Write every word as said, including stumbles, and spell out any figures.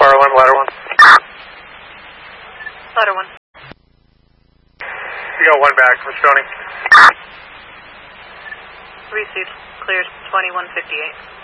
far alarm, ladder one. Ladder one. We got one back, Moscone. Received. Cleared twenty-one fifty-eight.